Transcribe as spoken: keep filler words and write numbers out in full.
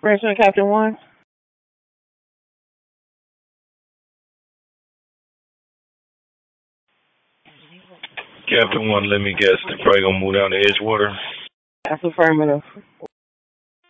Freshman Captain One. Captain One, let me guess. They're probably gonna move down to Edgewater. That's affirmative.